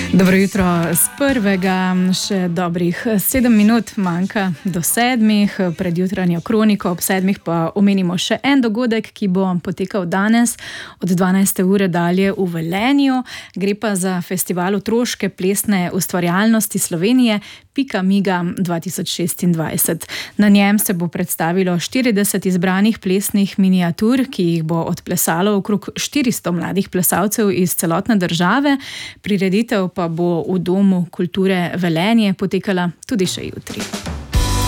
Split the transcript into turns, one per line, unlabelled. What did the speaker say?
Dobro jutro z prvega, še dobrih 7 minut manjka do 7, pred jutranjo kroniko, ob 7 pa omenimo še en dogodek, ki bo potekal danes od 12. ure dalje v Velenju. Gre pa za festival otroške plesne ustvarjalnosti Slovenije Pika Miga 2026. Na njem se bo predstavilo 40 izbranih plesnih miniatur, ki jih bo odplesalo okrog 400 mladih plesalcev iz celotne države. Prireditev pa bo v Domu kulture Velenje potekala tudi še jutri.